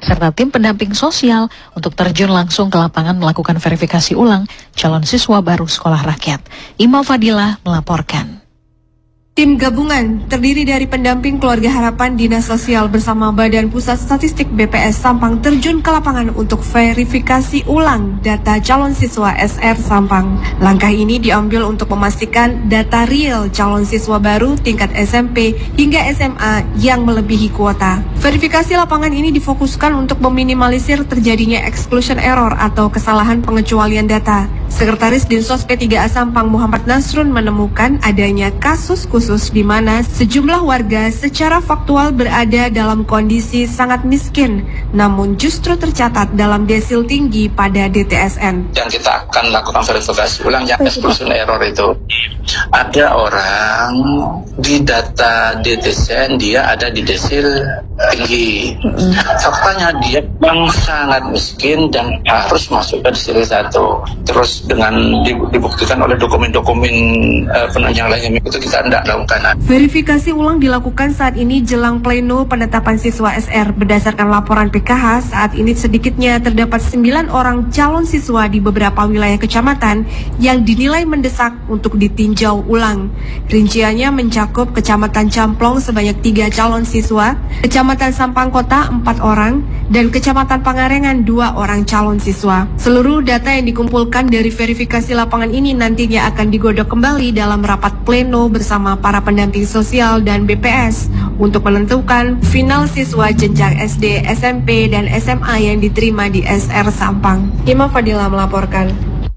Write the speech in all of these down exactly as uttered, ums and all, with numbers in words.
serta tim pendamping sosial untuk terjun langsung ke lapangan melakukan verifikasi ulang calon siswa baru sekolah rakyat. Ima Fadilah melaporkan. Tim gabungan terdiri dari pendamping keluarga harapan Dinas Sosial bersama Badan Pusat Statistik B P S Sampang terjun ke lapangan untuk verifikasi ulang data calon siswa S R Sampang. Langkah ini diambil untuk memastikan data real calon siswa baru tingkat S M P hingga S M A yang melebihi kuota. Verifikasi lapangan ini difokuskan untuk meminimalisir terjadinya exclusion error atau kesalahan pengecualian data. Sekretaris Dinsos P tiga A Sampang Muhammad Nasrun menemukan adanya kasus khusus di mana sejumlah warga secara faktual berada dalam kondisi sangat miskin, namun justru tercatat dalam desil tinggi pada D T S N. Yang kita akan lakukan verifikasi ulang yang exclusion error itu. Ada orang di data D T S N dia ada di desil tinggi. Faktanya dia memang sangat miskin dan harus masuk ke desil satu. Terus dengan dibuktikan oleh dokumen-dokumen uh, penunjang lainnya itu kita tidak lakukan. Verifikasi ulang dilakukan saat ini jelang pleno penetapan siswa S R. Berdasarkan laporan P K H, saat ini sedikitnya terdapat sembilan orang calon siswa di beberapa wilayah kecamatan yang dinilai mendesak untuk ditinjau ulang. Rinciannya mencakup Kecamatan Camplong sebanyak tiga calon siswa, Kecamatan Sampang Kota empat orang, dan Kecamatan Pangarengan dua orang calon siswa. Seluruh data yang dikumpulkan dari verifikasi lapangan ini nantinya akan digodok kembali dalam rapat pleno bersama para pendamping sosial dan B P S untuk menentukan final siswa jenjang S D, S M P, dan S M A yang diterima di S R Sampang. Ima Fadilah melaporkan.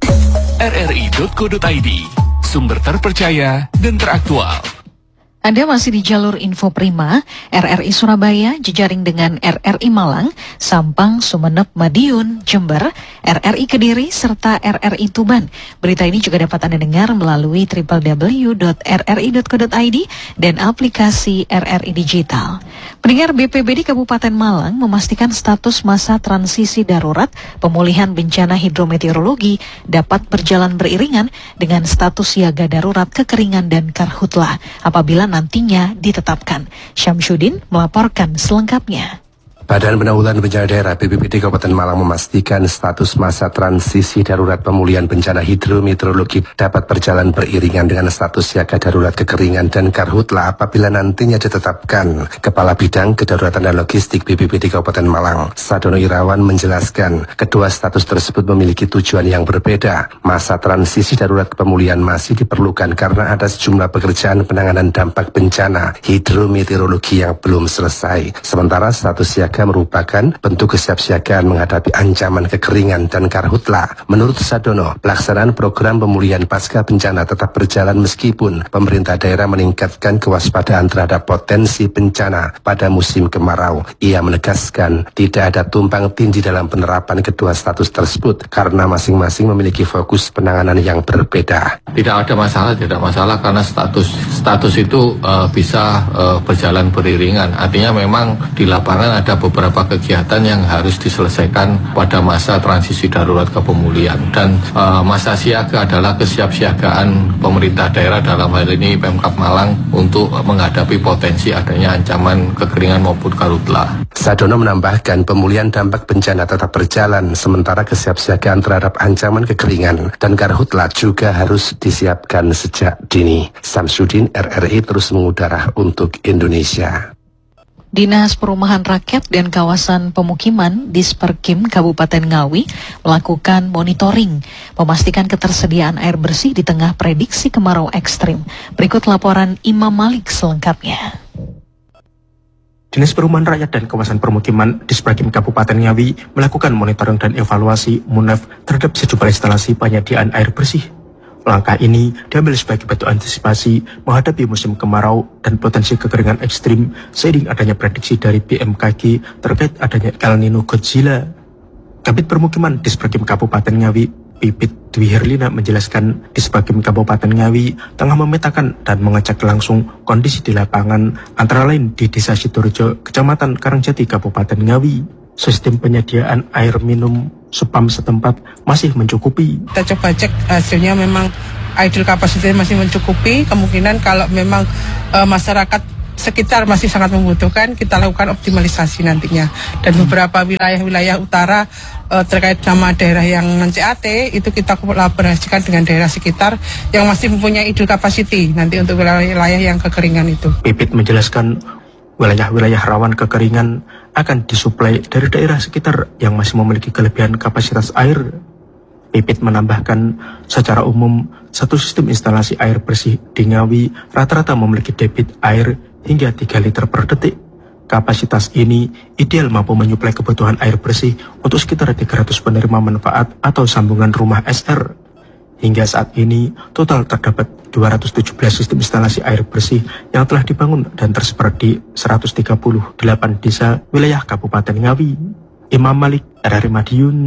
R R I titik co titik I D, sumber terpercaya dan teraktual. Anda masih di jalur Info Prima, R R I Surabaya, jejaring dengan R R I Malang, Sampang, Sumeneb, Madiun, Jember, R R I Kediri, serta R R I Tuban. Berita ini juga dapat Anda dengar melalui w w w titik r r i titik co titik i d dan aplikasi R R I Digital. Pendengar, B P B D Kabupaten Malang memastikan status masa transisi darurat pemulihan bencana hidrometeorologi dapat berjalan beriringan dengan status siaga darurat kekeringan dan karhutla apabila nantinya ditetapkan. Syamsuddin melaporkan selengkapnya. Badan Penanggulangan Bencana Daerah B P B D Kabupaten Malang memastikan status masa transisi darurat pemulihan bencana hidrometeorologi dapat berjalan beriringan dengan status siaga darurat kekeringan dan karhutla apabila nantinya ditetapkan. Kepala Bidang Kedaruratan dan Logistik B P B D Kabupaten Malang, Sadono Irawan, menjelaskan kedua status tersebut memiliki tujuan yang berbeda. Masa transisi darurat pemulihan masih diperlukan karena ada sejumlah pekerjaan penanganan dampak bencana hidrometeorologi yang belum selesai. Sementara status siaga merupakan bentuk kesiapsiagaan menghadapi ancaman kekeringan dan karhutla. Menurut Sadono, pelaksanaan program pemulihan pasca bencana tetap berjalan meskipun pemerintah daerah meningkatkan kewaspadaan terhadap potensi bencana pada musim kemarau. Ia menegaskan tidak ada tumpang tindih dalam penerapan kedua status tersebut karena masing-masing memiliki fokus penanganan yang berbeda. Tidak ada masalah, tidak masalah karena status status itu uh, bisa uh, berjalan beriringan. Artinya memang di lapangan ada beberapa kegiatan yang harus diselesaikan pada masa transisi darurat ke pemulihan, dan uh, masa siaga adalah kesiapsiagaan pemerintah daerah dalam hal ini Pemkab Malang untuk menghadapi potensi adanya ancaman kekeringan maupun karhutla. Sadono menambahkan pemulihan dampak bencana tetap berjalan sementara kesiapsiagaan terhadap ancaman kekeringan dan karhutla juga harus disiapkan sejak dini. Syamsuddin, R R I terus mengudara untuk Indonesia. Dinas Perumahan Rakyat dan Kawasan Pemukiman Disperkim Kabupaten Ngawi melakukan monitoring, memastikan ketersediaan air bersih di tengah prediksi kemarau ekstrim. Berikut laporan Imam Malik selengkapnya. Dinas Perumahan Rakyat dan Kawasan Permukiman Disperkim Kabupaten Ngawi melakukan monitoring dan evaluasi MUNEF terhadap sejumlah instalasi penyediaan air bersih. Langkah ini diambil sebagai bentuk antisipasi menghadapi musim kemarau dan potensi kekeringan ekstrim seiring adanya prediksi dari B M K G terkait adanya El Nino Godzilla. Kabid Permukiman Disperkim Kabupaten Ngawi, Pipit Dwi Herlina, menjelaskan Disperkim Kabupaten Ngawi tengah memetakan dan mengecek langsung kondisi di lapangan antara lain di Desa Sidorejo, Kecamatan Karangjati, Kabupaten Ngawi. Sistem penyediaan air minum Supam setempat masih mencukupi. Kita coba cek hasilnya memang ideal kapasitasnya masih mencukupi. Kemungkinan kalau memang e, masyarakat sekitar masih sangat membutuhkan, kita lakukan optimalisasi nantinya. Dan beberapa wilayah-wilayah utara uh, terkait nama daerah yang non-C A T itu kita kolaborasikan dengan daerah sekitar yang masih mempunyai idle capacity nanti untuk wilayah-wilayah yang kekeringan itu. Pipit menjelaskan wilayah-wilayah rawan kekeringan akan disuplai dari daerah sekitar yang masih memiliki kelebihan kapasitas air. Pipit menambahkan, secara umum, satu sistem instalasi air bersih di Ngawi rata-rata memiliki debit air hingga tiga liter per detik. Kapasitas ini ideal mampu menyuplai kebutuhan air bersih untuk sekitar tiga ratus penerima manfaat atau sambungan rumah S R. Hingga saat ini, total terdapat dua ratus tujuh belas sistem instalasi air bersih yang telah dibangun dan tersebar di seratus tiga puluh delapan desa wilayah Kabupaten Ngawi. Imam Malik, R R I Madiun.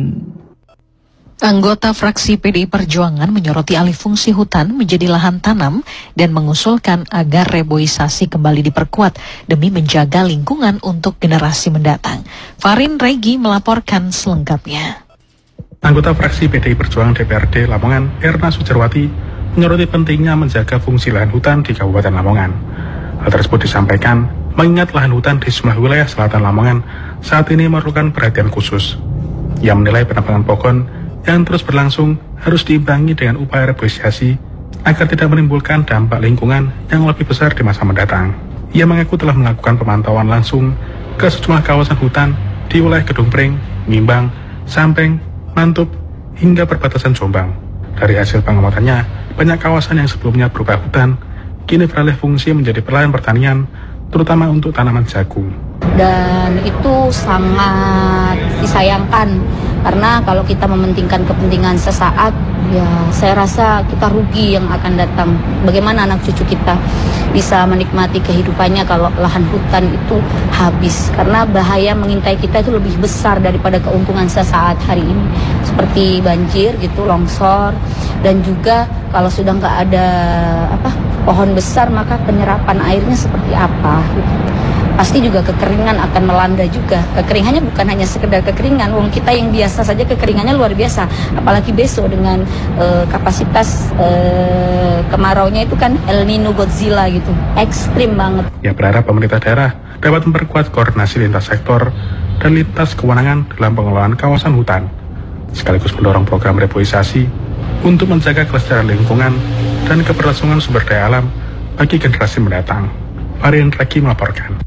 Anggota fraksi P D I Perjuangan menyoroti alih fungsi hutan menjadi lahan tanam dan mengusulkan agar reboisasi kembali diperkuat demi menjaga lingkungan untuk generasi mendatang. Farin Regi melaporkan selengkapnya. Anggota fraksi P D I Perjuangan D P R D Lamongan, Erna Sujarwati, menyoroti pentingnya menjaga fungsi lahan hutan di Kabupaten Lamongan. Hal tersebut disampaikan mengingat lahan hutan di sejumlah wilayah selatan Lamongan saat ini memerlukan perhatian khusus. Ia menilai penebangan pohon yang terus berlangsung harus diimbangi dengan upaya reboisasi agar tidak menimbulkan dampak lingkungan yang lebih besar di masa mendatang. Ia mengaku telah melakukan pemantauan langsung ke sejumlah kawasan hutan di wilayah Gedung Pring, Ngimbang, Sampeng, Mantup, hingga perbatasan Jombang. Dari hasil pengamatannya, banyak kawasan yang sebelumnya berupa hutan kini beralih fungsi menjadi perlahan pertanian, terutama untuk tanaman jagung. Dan itu sangat disayangkan karena kalau kita mementingkan kepentingan sesaat, ya saya rasa kita rugi yang akan datang. Bagaimana anak cucu kita bisa menikmati kehidupannya kalau lahan hutan itu habis, karena bahaya mengintai kita itu lebih besar daripada keuntungan sesaat hari ini, seperti banjir gitu, longsor, dan juga kalau sudah nggak ada apa pohon besar maka penyerapan airnya seperti apa gitu. Pasti juga kekeringan akan melanda juga. Kekeringannya bukan hanya sekedar kekeringan, wong kita yang biasa saja kekeringannya luar biasa, apalagi besok dengan uh, kapasitas uh, kemaraunya itu kan El Nino Godzilla gitu, ekstrim banget. Ia berharap pemerintah daerah dapat memperkuat koordinasi lintas sektor dan lintas kewenangan dalam pengelolaan kawasan hutan, sekaligus mendorong program reboisasi untuk menjaga kelestarian lingkungan dan keberlangsungan sumber daya alam bagi generasi mendatang. Farin Reki melaporkan.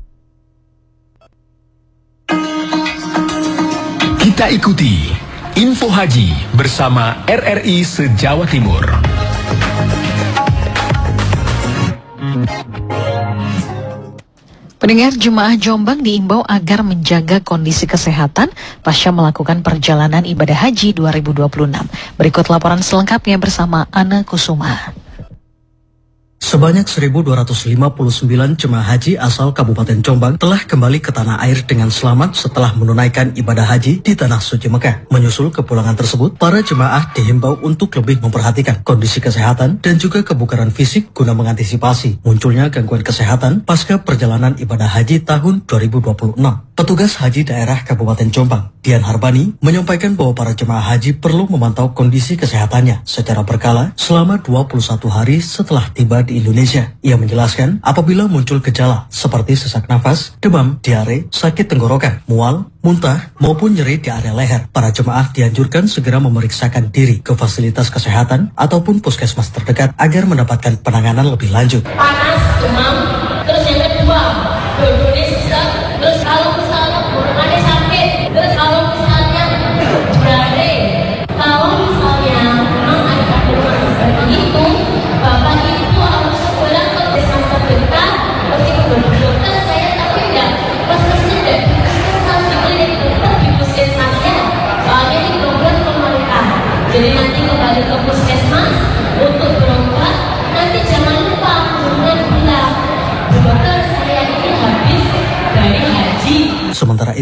Kita ikuti Info Haji bersama R R I se-Jawa Timur. Pendengar, jemaah Jombang diimbau agar menjaga kondisi kesehatan pasca melakukan perjalanan ibadah haji dua ribu dua puluh enam. Berikut laporan selengkapnya bersama Ana Kusuma. Sebanyak seribu dua ratus lima puluh sembilan jemaah haji asal Kabupaten Jombang telah kembali ke tanah air dengan selamat setelah menunaikan ibadah haji di Tanah Suci Mekah. Menyusul kepulangan tersebut, para jemaah dihimbau untuk lebih memperhatikan kondisi kesehatan dan juga kebugaran fisik guna mengantisipasi munculnya gangguan kesehatan pasca perjalanan ibadah haji tahun dua ribu dua puluh enam. Petugas Haji Daerah Kabupaten Jombang, Dian Harbani, menyampaikan bahwa para jemaah haji perlu memantau kondisi kesehatannya secara berkala selama dua puluh satu hari setelah tiba di Indonesia. Ia menjelaskan apabila muncul gejala seperti sesak nafas, demam, diare, sakit tenggorokan, mual, muntah, maupun nyeri di area leher, para jemaah dianjurkan segera memeriksakan diri ke fasilitas kesehatan ataupun puskesmas terdekat agar mendapatkan penanganan lebih lanjut. Panas, demam, terus yang kedua, dua-duanya sesak, terus kalau misalnya burungannya sakit, terus kalau misalnya diare, kalau misalnya memang ada kandungan seperti itu, Bapak itu harus pulang ke puskesmas terdekat, meskipun dokter saya tapi enggak, prosesnya enggak di puskesmas, jadi tetap di puskesmasnya, soalnya ini program pemerintah, jadi nanti kembali ke puskesmas untuk berobat, nanti jangan lupa kemudian bilang, dokter saya ini habis dari haji. Sementara itu,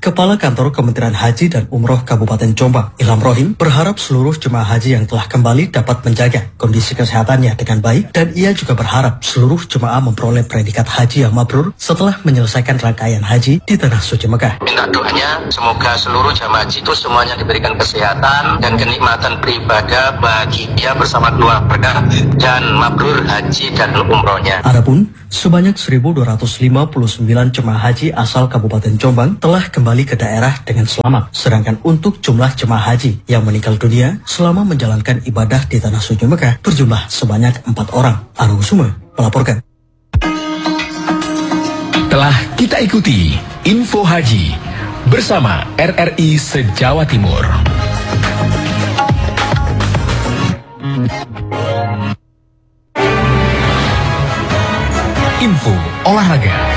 Kepala Kantor Kementerian Haji dan Umroh Kabupaten Jombang, Ilham Rohim, berharap seluruh jemaah haji yang telah kembali dapat menjaga kondisi kesehatannya dengan baik, dan ia juga berharap seluruh jemaah memperoleh predikat haji yang mabrur setelah menyelesaikan rangkaian haji di Tanah Suci Mekah. Minta doanya semoga seluruh jemaah haji itu semuanya diberikan kesehatan dan kenikmatan beribadah, bahagia bersama keluarga, dan mabrur haji dan umrohnya. Adapun sebanyak seribu dua ratus lima puluh sembilan jemaah haji asal Kabupaten Jombang telah kembali ke daerah dengan selamat. Sedangkan untuk jumlah jemaah haji yang meninggal dunia selama menjalankan ibadah di Tanah Suci Mekah berjumlah sebanyak empat orang. Anu Kusuma melaporkan. Telah kita ikuti Info Haji bersama R R I se-Jawa Timur. Info olahraga.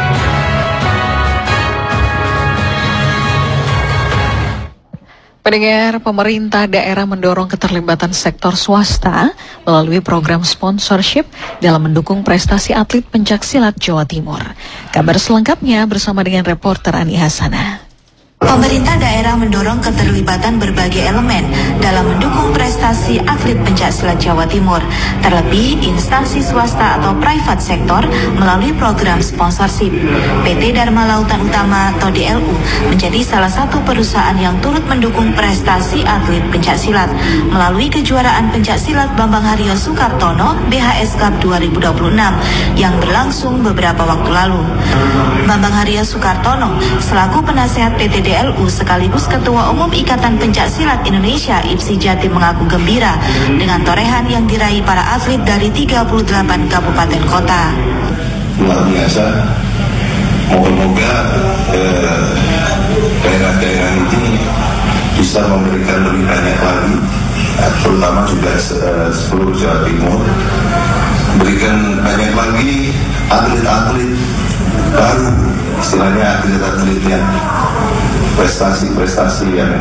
Pendengar, pemerintah daerah mendorong keterlibatan sektor swasta melalui program sponsorship dalam mendukung prestasi atlet pencaksilat Jawa Timur. Kabar selengkapnya bersama dengan reporter Ani Hasana. Pemerintah daerah mendorong keterlibatan berbagai elemen dalam mendukung prestasi atlet pencaksilat Jawa Timur, terlebih instansi swasta atau private sector melalui program sponsorship. P T Dharma Lautan Utama atau D L U menjadi salah satu perusahaan yang turut mendukung prestasi atlet pencaksilat melalui kejuaraan pencaksilat Bambang Haryo Sukartono B H S Cup dua ribu dua puluh enam yang berlangsung beberapa waktu lalu. Bambang Haryo Sukartono selaku penasehat P T D L U sekaligus Ketua Umum Ikatan Pencaksilat Indonesia I P S I Jatim mengaku gembira dengan torehan yang diraih para atlet dari tiga puluh delapan kabupaten kota. Luar biasa, moga-moga eh, daerah-daerah ini bisa memberikan lebih banyak lagi, terutama juga eh, seluruh Jawa Timur, berikan banyak lagi atlet-atlet baru, istilahnya atlet-atlet yang prestasi-prestasi yang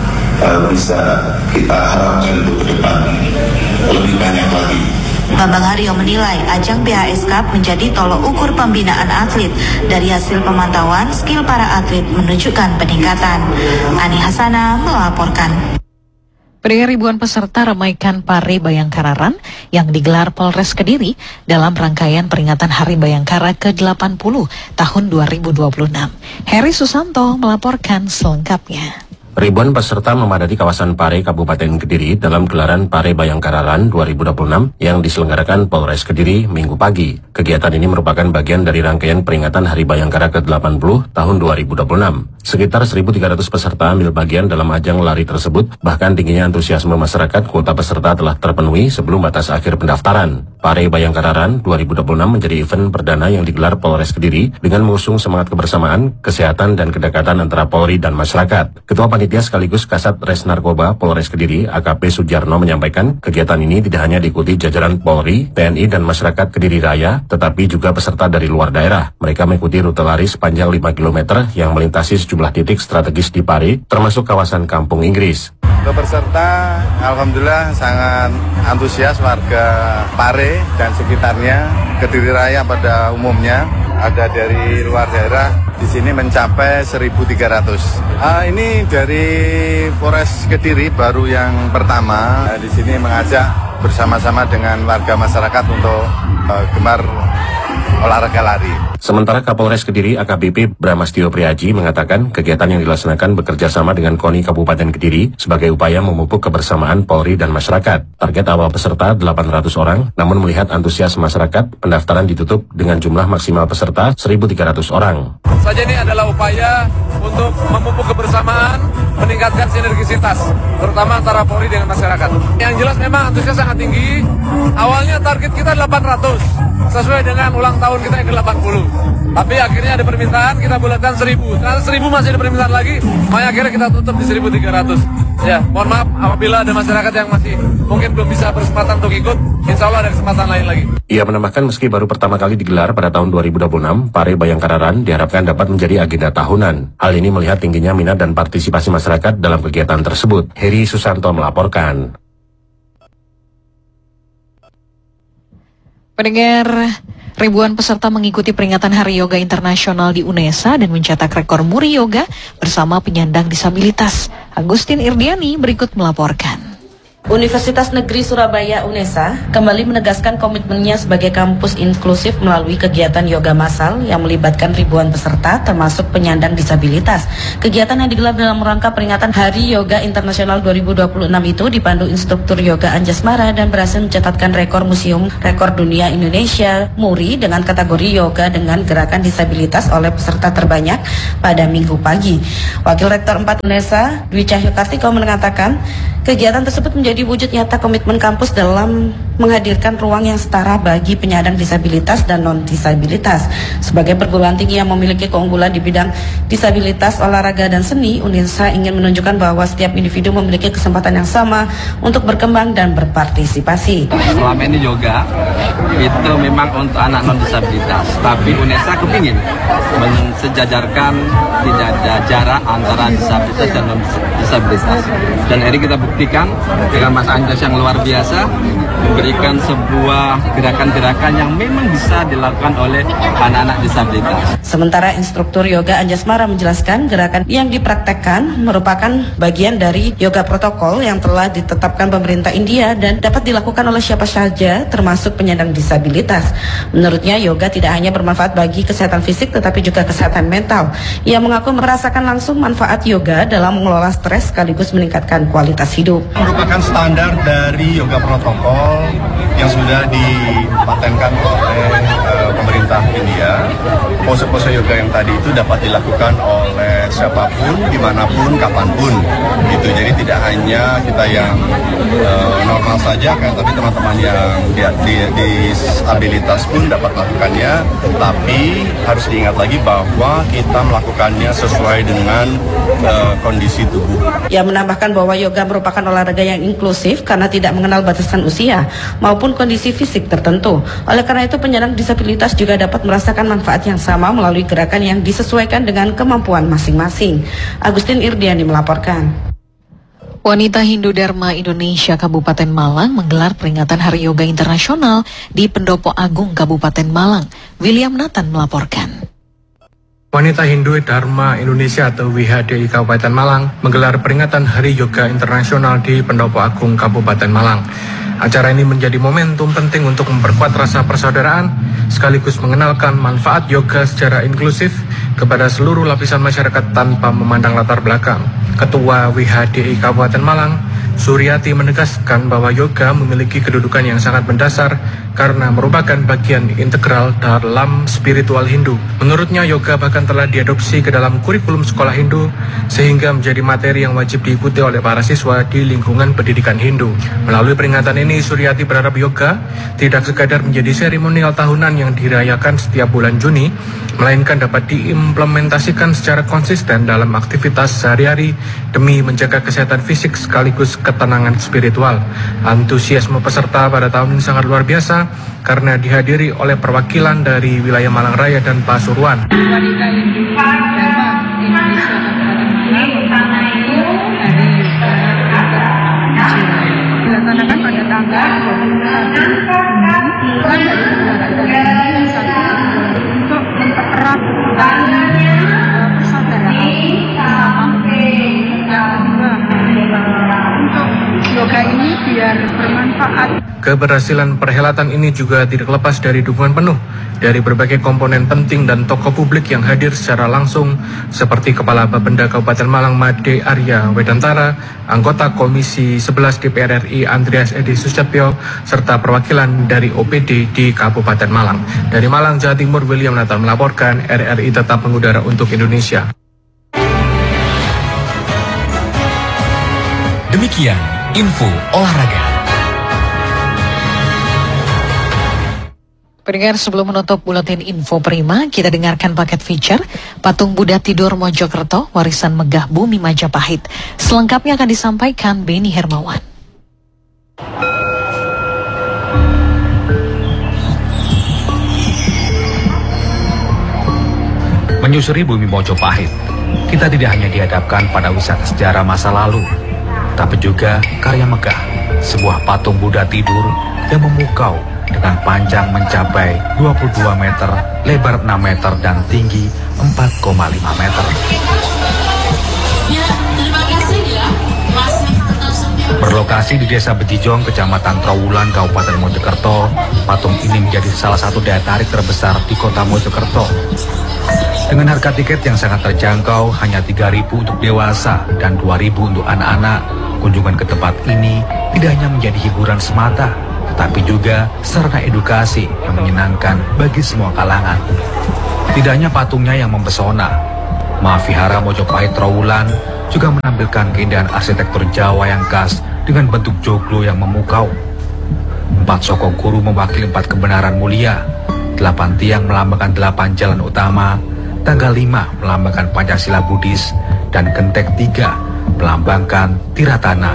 uh, bisa kita harapkan untuk ke depan lebih banyak lagi. Bambang Haryo menilai ajang B H S Cup menjadi tolok ukur pembinaan atlet. Dari hasil pemantauan, skill para atlet menunjukkan peningkatan. Ani Hasana melaporkan. Pendengar, ribuan peserta ramaikan Pare Bayangkara Run yang digelar Polres Kediri dalam rangkaian peringatan Hari Bayangkara ke delapan puluh tahun dua ribu dua puluh enam. Heri Susanto melaporkan selengkapnya. Ribuan peserta memadati kawasan Pare, Kabupaten Kediri dalam gelaran Pare Bayangkara Run dua ribu dua puluh enam yang diselenggarakan Polres Kediri Minggu pagi. Kegiatan ini merupakan bagian dari rangkaian peringatan Hari Bayangkara ke delapan puluh tahun dua ribu dua puluh enam. Sekitar seribu tiga ratus peserta ambil bagian dalam ajang lari tersebut, bahkan tingginya antusiasme masyarakat, kuota peserta telah terpenuhi sebelum batas akhir pendaftaran. Pare Bayangkara Run dua ribu dua puluh enam menjadi event perdana yang digelar Polres Kediri dengan mengusung semangat kebersamaan, kesehatan, dan kedekatan antara Polri dan masyarakat. Ketua Panitia sekaligus Kasat Res Narkoba Polres Kediri, A K P Sujarno, menyampaikan kegiatan ini tidak hanya diikuti jajaran Polri, T N I, dan masyarakat Kediri Raya, tetapi juga peserta dari luar daerah. Mereka mengikuti rute lari sepanjang lima kilometer yang melintasi sejumlah titik strategis di Pare, termasuk kawasan Kampung Inggris. Untuk peserta, alhamdulillah sangat antusias warga Pare dan sekitarnya, Kediri Raya pada umumnya. Ada dari luar daerah, di sini mencapai seribu tiga ratus. Uh, ini dari Polres Kediri baru yang pertama. Uh, di sini mengajak bersama-sama dengan warga masyarakat untuk uh, gemar olahraga lari. Sementara Kapolres Kediri A K B P Bramastio Priaji mengatakan kegiatan yang dilaksanakan bekerja sama dengan KONI Kabupaten Kediri sebagai upaya memupuk kebersamaan Polri dan masyarakat. Target awal peserta delapan ratus orang, namun melihat antusias masyarakat, pendaftaran ditutup dengan jumlah maksimal peserta seribu tiga ratus orang. Saja ini adalah upaya untuk memupuk kebersamaan, meningkatkan sinergisitas, terutama antara Polri dengan masyarakat. Yang jelas memang antusias sangat tinggi. Awalnya target kita delapan ratus, sesuai dengan ulang tahun kita yang ke delapan puluh. Tapi akhirnya ada permintaan, kita bulatkan seribu. Karena seribu masih ada permintaan lagi, makanya akhirnya kita tutup di seribu tiga ratus. Ya, mohon maaf apabila ada masyarakat yang masih mungkin belum bisa berkesempatan untuk ikut, insya Allah ada kesempatan lain lagi. Ia menambahkan meski baru pertama kali digelar pada tahun dua ribu dua puluh enam, Pare Bayangkara Run diharapkan dapat menjadi agenda tahunan. Hal ini melihat tingginya minat dan partisipasi masyarakat dalam kegiatan tersebut. Heri Susanto melaporkan. Pendengar, Ribuan peserta mengikuti peringatan Hari Yoga Internasional di UNESA dan mencetak rekor muri yoga bersama penyandang disabilitas. Agustin Irdiani berikut melaporkan. Universitas Negeri Surabaya UNESA kembali menegaskan komitmennya sebagai kampus inklusif melalui kegiatan yoga massal yang melibatkan ribuan peserta termasuk penyandang disabilitas. Kegiatan yang digelar dalam rangka peringatan Hari Yoga Internasional dua ribu dua puluh enam itu dipandu instruktur yoga Anjasmara dan berhasil mencatatkan rekor Museum Rekor Dunia Indonesia Muri dengan kategori yoga dengan gerakan disabilitas oleh peserta terbanyak pada Minggu pagi. Wakil Rektor empat UNESA, Dwi Cahyo Kartiko mengatakan, kegiatan tersebut menjadi wujud nyata komitmen kampus dalam menghadirkan ruang yang setara bagi penyandang disabilitas dan non-disabilitas. Sebagai perguruan tinggi yang memiliki keunggulan di bidang disabilitas, olahraga, dan seni, UNESA ingin menunjukkan bahwa setiap individu memiliki kesempatan yang sama untuk berkembang dan berpartisipasi. Selama ini yoga itu memang untuk anak non-disabilitas, tapi UNESA kepingin mensejajarkan tidak ada jarak antara disabilitas dan non-disabilitas. Dan hari kita buktikan dengan Mas Anjas yang luar biasa memberikan sebuah gerakan-gerakan yang memang bisa dilakukan oleh anak-anak disabilitas. Sementara instruktur yoga Anjasmara menjelaskan gerakan yang dipraktekkan merupakan bagian dari yoga protokol yang telah ditetapkan pemerintah India dan dapat dilakukan oleh siapa saja termasuk penyandang disabilitas. Menurutnya yoga tidak hanya bermanfaat bagi kesehatan fisik tetapi juga kesehatan mental. Ia mengaku merasakan langsung manfaat yoga dalam mengelola stres sekaligus meningkatkan kualitas hidup. Merupakan standar dari yoga protokol yang sudah dipatenkan oleh uh, pemerintah India. Pose-pose yoga yang tadi itu dapat dilakukan oleh siapapun, dimanapun, kapanpun. Gitu. Jadi tidak hanya kita yang uh, normal saja, kan, tapi teman-teman yang di, di, disabilitas pun dapat melakukannya. Tapi harus diingat lagi bahwa kita melakukannya sesuai dengan uh, kondisi tubuh. Ia menambahkan bahwa yoga merupakan olahraga yang inklusif karena tidak mengenal batasan usia maupun kondisi fisik tertentu. Oleh karena itu penyandang disabilitas juga dapat merasakan manfaat yang sama melalui gerakan yang disesuaikan dengan kemampuan masing-masing. Agustin Irdiani melaporkan. Wanita Hindu Dharma Indonesia Kabupaten Malang menggelar peringatan Hari Yoga Internasional di Pendopo Agung Kabupaten Malang. William Nathan melaporkan. Wanita Hindu Dharma Indonesia atau W H D I Kabupaten Malang menggelar peringatan Hari Yoga Internasional di Pendopo Agung Kabupaten Malang. Acara ini menjadi momentum penting untuk memperkuat rasa persaudaraan sekaligus mengenalkan manfaat yoga secara inklusif kepada seluruh lapisan masyarakat tanpa memandang latar belakang. Ketua W H D I Kabupaten Malang, Suryati menegaskan bahwa yoga memiliki kedudukan yang sangat mendasar karena merupakan bagian integral dalam spiritual Hindu. Menurutnya yoga bahkan telah diadopsi ke dalam kurikulum sekolah Hindu sehingga menjadi materi yang wajib diikuti oleh para siswa di lingkungan pendidikan Hindu. Melalui peringatan ini, Suryati berharap yoga tidak sekadar menjadi seremonial tahunan yang dirayakan setiap bulan Juni, melainkan dapat diimplementasikan secara konsisten dalam aktivitas sehari-hari demi menjaga kesehatan fisik sekaligus ketenangan spiritual. Antusiasme peserta pada tahun ini sangat luar biasa karena dihadiri oleh perwakilan dari wilayah Malang Raya dan Pasuruan. Wanita Hindu Dharma Indonesia Kabupaten Malang dilaksanakan pada tanggal dua puluh satu bulan dari negara Indonesia satu untuk mempererat tali persaudaraan bersama. Yang kedua, untuk yoga ini biar bermanfaat. Keberhasilan perhelatan ini juga tidak lepas dari dukungan penuh dari berbagai komponen penting dan tokoh publik yang hadir secara langsung seperti Kepala Bapenda Kabupaten Malang Made Arya Wedantara, anggota Komisi sebelas D P R R I Andreas Edi Susetyo, serta perwakilan dari O P D di Kabupaten Malang. Dari Malang, Jawa Timur, William Nathan melaporkan. R R I tetap mengudara untuk Indonesia. Demikian info olahraga. Pendengar, sebelum menutup buletin info Prima, kita dengarkan paket feature Patung Buddha Tidur Mojokerto, Warisan Megah Bumi Majapahit. Selengkapnya akan disampaikan Beni Hermawan. Menyusuri bumi Mojopahit, kita tidak hanya dihadapkan pada wisata sejarah masa lalu, tapi juga karya megah, sebuah patung Buddha tidur yang memukau dengan panjang mencapai dua puluh dua meter, lebar enam meter, dan tinggi empat koma lima meter. Berlokasi di Desa Bejijong, Kecamatan Trawulan, Kabupaten Mojokerto, patung ini menjadi salah satu daya tarik terbesar di kota Mojokerto. Dengan harga tiket yang sangat terjangkau, hanya tiga ribu untuk dewasa dan dua ribu untuk anak-anak, kunjungan ke tempat ini tidak hanya menjadi hiburan semata, tetapi juga sarana edukasi yang menyenangkan bagi semua kalangan. Tidak hanya patungnya yang mempesona, Mahavihara Mojopahit Trawulan juga menampilkan keindahan arsitektur Jawa yang khas dengan bentuk joglo yang memukau. Empat sokong guru mewakili empat kebenaran mulia, delapan tiang melambangkan delapan jalan utama, tanggal lima melambangkan Pancasila Buddhis, dan genteng tiga melambangkan Tiratana.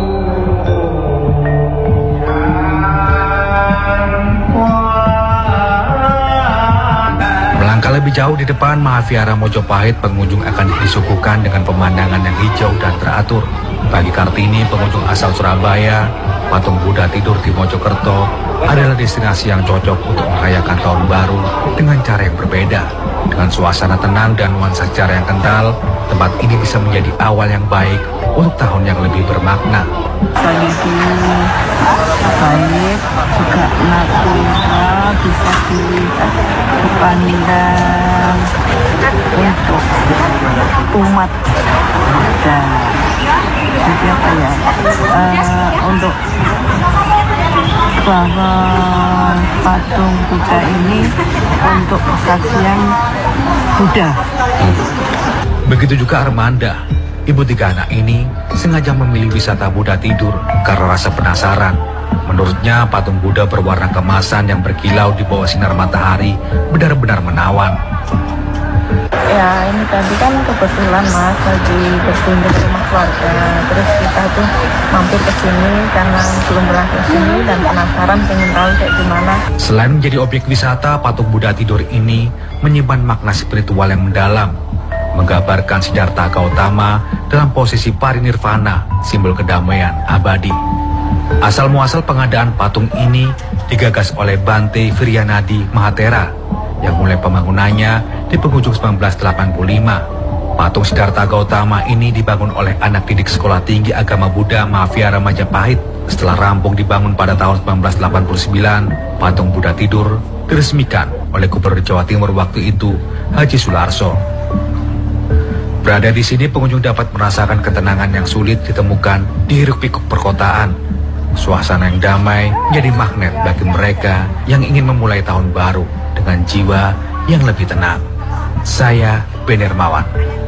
Melangkah lebih jauh di depan Mahavihara Mojopahit, pengunjung akan disuguhkan dengan pemandangan yang hijau dan teratur. Bagi Kartini, pengunjung asal Surabaya, patung Buddha tidur di Mojokerto adalah destinasi yang cocok untuk merayakan tahun baru dengan cara yang berbeda. Dengan suasana tenang dan nuansa sejarah yang kental, tempat ini bisa menjadi awal yang baik untuk tahun yang lebih bermakna. Tradisi baik juga natural bisa dipandang untuk umat dan jadi apa ya uh, untuk bahwa patung Buddha ini untuk kesaksian Buddha. Begitu juga Armanda, ibu tiga anak ini sengaja memilih wisata Buddha tidur karena rasa penasaran. Menurutnya patung Buddha berwarna kemasan yang berkilau di bawah sinar matahari benar-benar menawan. Ya ini tadi kan kebetulan Mas lagi berkunjung ke rumah keluarga, terus kita tuh mampir ke sini karena belum pernah ke sini dan penasaran pengen tahu kayak gimana. Selain menjadi objek wisata, patung Buddha tidur ini menyimpan makna spiritual yang mendalam, menggambarkan Siddhartha Gautama dalam posisi parinirvana, simbol kedamaian abadi. Asal muasal pengadaan patung ini digagas oleh Bante Viryanadi Mahatera yang mulai pembangunannya di penghujung seribu sembilan ratus delapan puluh lima. Patung Siddhartha Gautama ini dibangun oleh anak didik Sekolah Tinggi Agama Buddha Mahavihara Majapahit. Setelah rampung dibangun pada tahun seribu sembilan ratus delapan puluh sembilan, patung Buddha tidur diresmikan oleh Gubernur Jawa Timur waktu itu, Haji Sularso. Berada di sini, pengunjung dapat merasakan ketenangan yang sulit ditemukan di hiruk-pikuk perkotaan. Suasana yang damai jadi magnet bagi mereka yang ingin memulai tahun baru dengan jiwa yang lebih tenang. Saya Ben Hermawan.